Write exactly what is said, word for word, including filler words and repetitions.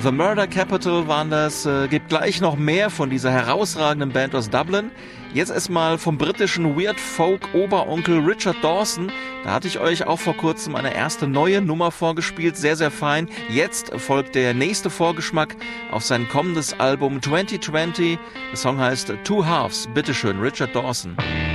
The Murder Capital waren das. Äh, gibt gleich noch mehr von dieser herausragenden Band aus Dublin. Jetzt erstmal vom britischen Weird Folk Oberonkel Richard Dawson. Da hatte ich euch auch vor kurzem eine erste neue Nummer vorgespielt. Sehr, sehr fein. Jetzt folgt der nächste Vorgeschmack auf sein kommendes Album zwanzig zwanzig. Der Song heißt Two Halves. Bitteschön, Richard Dawson.